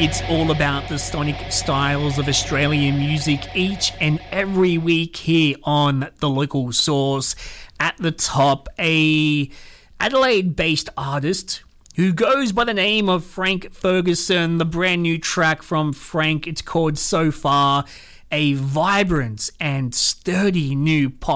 It's all about the sonic styles of Australian music each and every week here on The Local Source. At the top, a Adelaide-based artist who goes by the name of Frank Ferguson. The brand new track from Frank, it's called So Far, a vibrant and sturdy new pop